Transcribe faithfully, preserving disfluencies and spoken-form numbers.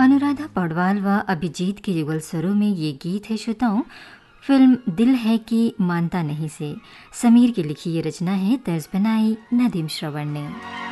अनुराधा पौडवाल व अभिजीत के युगल स्वरों में ये गीत है श्रोताओं, फिल्म दिल है कि मानता नहीं से। समीर की लिखी ये रचना है, तर्ज बनाई नदीम श्रवण ने।